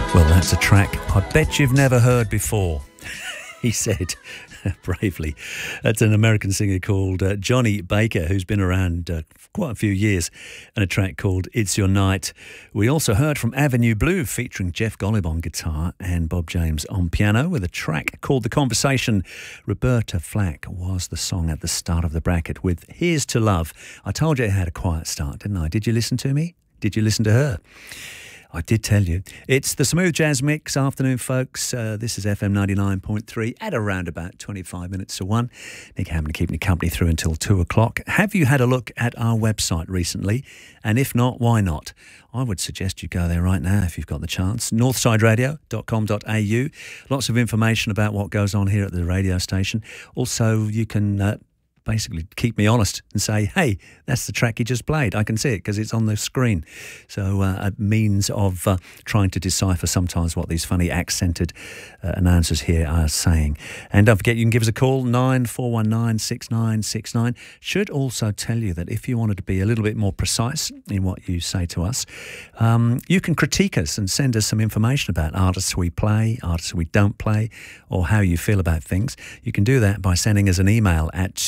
Well, that's a track I bet you've never heard before, he said bravely. That's an American singer called Johnny Baker, who's been around for quite a few years, and a track called It's Your Night. We also heard from Avenue Blue featuring Jeff Golub on guitar and Bob James on piano with a track called The Conversation. Roberta Flack was the song at the start of the bracket with Here's to Love. I told you it had a quiet start, didn't I? Did you listen to me? Did you listen to her? I did tell you. It's the Smooth Jazz Mix afternoon, folks. This is FM 99.3 at around about 25 minutes to 1. Nick Hammond keeping you company through until 2 o'clock. Have you had a look at our website recently? And if not, why not? I would suggest you go there right now if you've got the chance. northsideradio.com.au. Lots of information about what goes on here at the radio station. Also, you can basically keep me honest and say, hey, that's the track you just played. I can see it because it's on the screen. So a means of trying to decipher sometimes what these funny accented announcers here are saying. And don't forget, you can give us a call, 9419 Should also tell you that if you wanted to be a little bit more precise in what you say to us, you can critique us and send us some information about artists we play, artists we don't play, or how you feel about things. You can do that by sending us an email at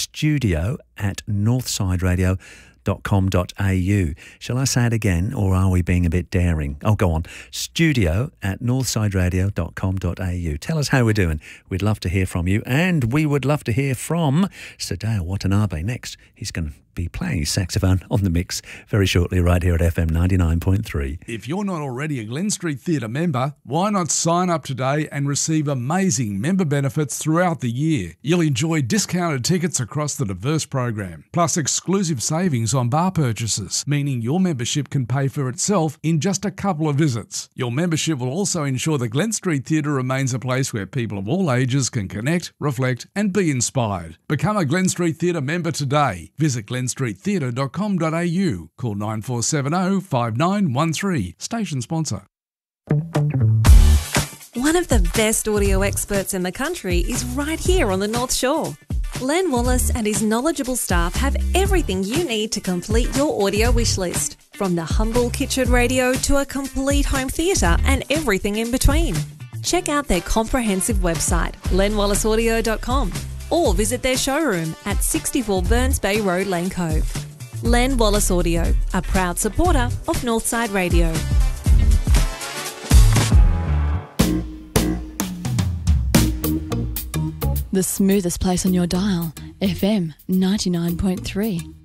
studio@northsideradio.com.au. Shall I say it again, or are we being a bit daring? Oh, go on. studio@northsideradio.com.au. Tell us how we're doing. We'd love to hear from you, and we would love to hear from Sadao Watanabe next. He's going to be playing his saxophone on the mix very shortly right here at FM 99.3. If you're not already a Glen Street Theatre member, why not sign up today and receive amazing member benefits throughout the year? You'll enjoy discounted tickets across the diverse program, plus exclusive savings on bar purchases, meaning your membership can pay for itself in just a couple of visits. Your membership will also ensure the Glen Street Theatre remains a place where people of all ages can connect, reflect and be inspired. Become a Glen Street Theatre member today. Visit glenstreettheatre.com.au. Call 9470 5913. Station sponsor. One of the best audio experts in the country is right here on the North Shore. Len Wallace and his knowledgeable staff have everything you need to complete your audio wish list, from the humble kitchen radio to a complete home theatre and everything in between. Check out their comprehensive website, lenwallaceaudio.com, or visit their showroom at 64 Burns Bay Road, Lane Cove. Len Wallace Audio, a proud supporter of Northside Radio. The smoothest place on your dial, FM 99.3.